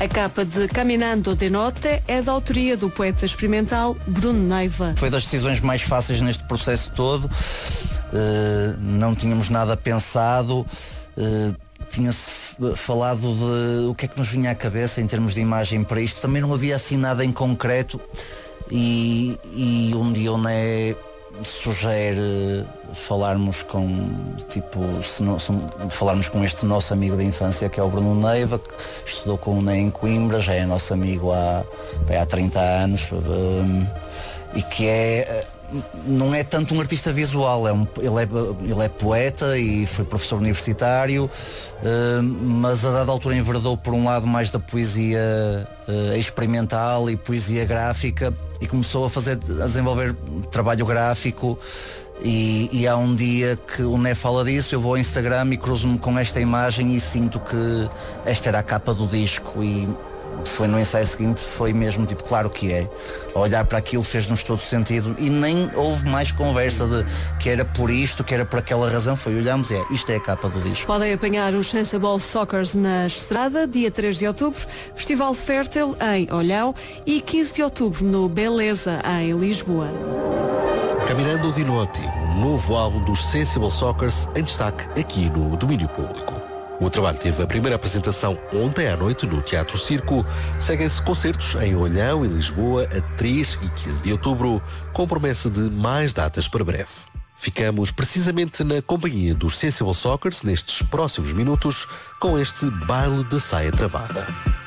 A capa de Caminando de Notte é da autoria do poeta experimental Bruno Neiva. Foi das decisões mais fáceis neste processo todo. Não tínhamos nada pensado. Tinha-se falado de o que é que nos vinha à cabeça em termos de imagem para isto. Também não havia assim nada em concreto. E um dia o Né sugere falarmos com falarmos com este nosso amigo da infância, que é o Bruno Neiva, que estudou com o Né em Coimbra, já é nosso amigo há 30 anos, e que não é tanto um artista visual, ele é poeta e foi professor universitário, mas a dada altura enverdou por um lado mais da poesia experimental e poesia gráfica, e começou a desenvolver trabalho gráfico. E há um dia que o Né fala disso, eu vou ao Instagram e cruzo-me com esta imagem e sinto que esta era a capa do disco, e foi no ensaio seguinte, foi mesmo tipo, claro que é. A olhar para aquilo fez-nos todo sentido e nem houve mais conversa de que era por isto, que era por aquela razão. Olhámos e isto é a capa do disco. Podem apanhar os Sensible Sockers na Estrada, dia 3 de outubro, Festival Fértil em Olhão e 15 de outubro no Beleza, em Lisboa. Caminando de Notte, um novo álbum dos Sensible Sockers em destaque aqui no domínio público. O trabalho teve a primeira apresentação ontem à noite no Teatro Circo. Seguem-se concertos em Olhão e Lisboa a 3 e 15 de outubro, com promessa de mais datas para breve. Ficamos precisamente na companhia dos Sensible Sockers nestes próximos minutos com este baile de saia travada.